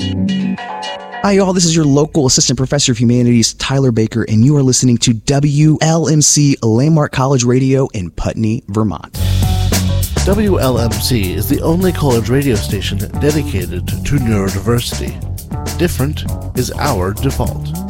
Hi, y'all. This is your local assistant professor of humanities, Tyler Baker, and you are listening to WLMC Landmark College Radio in Putney, Vermont. WLMC is the only college radio station dedicated to neurodiversity. Different is our default.